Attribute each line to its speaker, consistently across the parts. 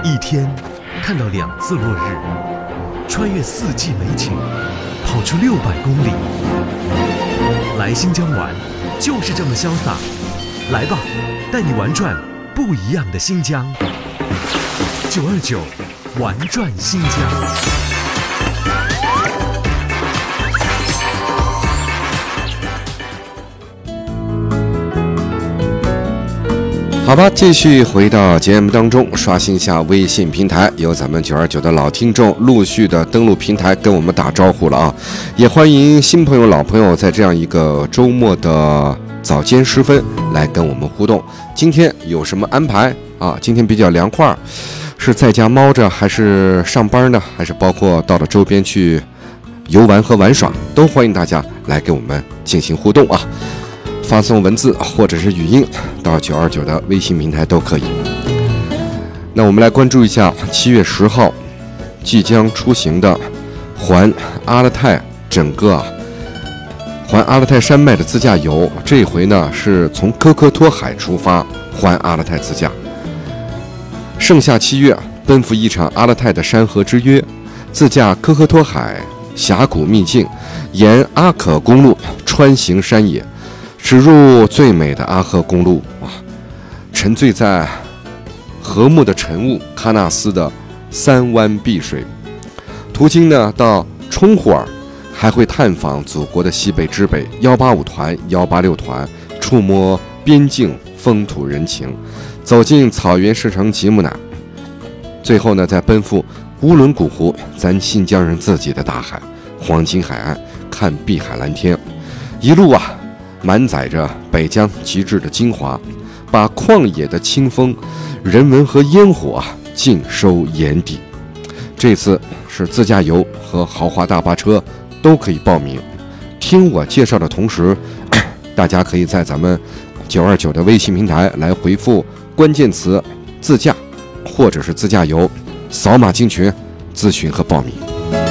Speaker 1: 一天看到2次落日，穿越4季美景，跑出600公里。来新疆玩，就是这么潇洒。来吧，带你玩转不一样的新疆。929玩转新疆。
Speaker 2: 好吧，继续回到节目当中，刷新一下微信平台，有咱们929的老听众陆续的登录平台跟我们打招呼了啊！也欢迎新朋友、老朋友在这样一个周末的早间时分来跟我们互动。今天有什么安排啊？今天比较凉快，是在家猫着，还是上班呢？还是包括到了周边去游玩和玩耍，都欢迎大家来给我们进行互动啊！发送文字或者是语音到929的微信平台都可以。那我们来关注一下7月10号即将出行的环阿勒泰整个环阿勒泰山脉的自驾游。这回呢是从科科托海出发环阿勒泰自驾，盛夏7月奔赴一场阿勒泰的山河之约，自驾科科托海峡谷秘境，沿阿可公路穿行山野，驶入最美的阿赫公路啊，沉醉在和睦的晨雾喀纳斯的3湾碧水。途经呢到冲呼尔，还会探访祖国的西北之北185团、186团，触摸边境风土人情，走进草原市城吉木乃。最后呢再奔赴乌伦古湖，咱新疆人自己的大海，黄金海岸，看碧海蓝天。一路啊满载着北疆极致的精华，把旷野的清风、人文和烟火尽收眼底。这次是自驾游和豪华大巴车都可以报名。听我介绍的同时，大家可以在咱们929的微信平台来回复关键词自驾或者是自驾游，扫码进群咨询和报名。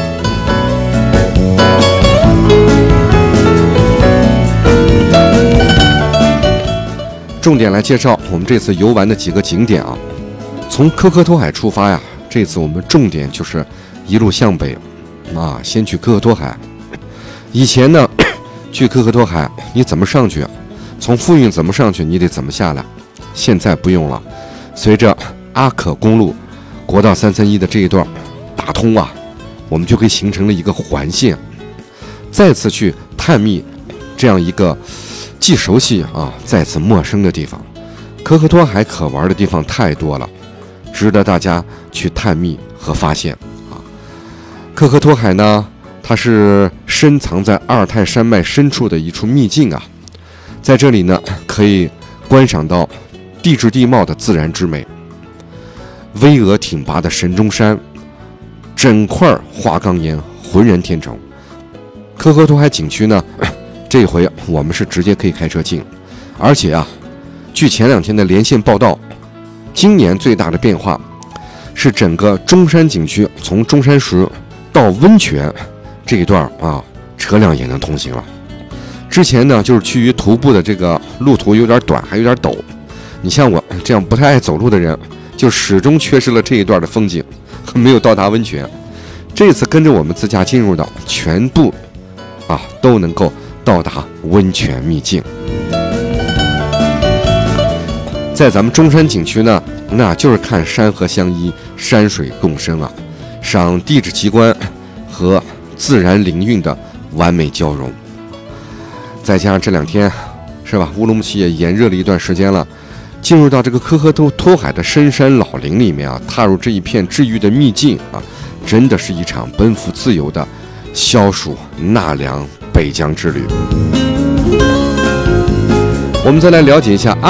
Speaker 2: 重点来介绍我们这次游玩的几个景点啊。从科科托海出发呀，这次我们重点就是一路向北啊，先去科科托海。以前呢去科科托海你怎么上去，从富蕴怎么上去你得怎么下来，现在不用了。随着阿可公路国道331的这一段打通啊，我们就可以形成了一个环线，再次去探秘这样一个既熟悉啊再次陌生的地方。科科托海可玩的地方太多了，值得大家去探秘和发现啊。科科托海呢，它是深藏在阿尔泰山脉深处的一处秘境啊，在这里呢可以观赏到地质地貌的自然之美，巍峨挺拔的神中山，整块花岗岩浑然天成。科科托海景区呢，这回我们是直接可以开车进，而且啊，据前2天的连线报道，今年最大的变化是整个中山景区从中山石到温泉这一段啊，车辆也能通行了。之前呢，就是趋于徒步的这个路途有点短，还有点陡。你像我这样不太爱走路的人，就始终缺失了这一段的风景，没有到达温泉。这次跟着我们自驾进入的全部啊都能够到达温泉秘境。在咱们中山景区呢，那就是看山河相依，山水共生啊，赏地质奇观和自然灵韵的完美交融。再加上这2天是吧，乌鲁木齐也炎热了一段时间了，进入到这个科科托海的深山老林里面啊，踏入这一片治愈的秘境啊，真的是一场奔赴自由的消暑纳凉北疆之旅。我们再来了解一下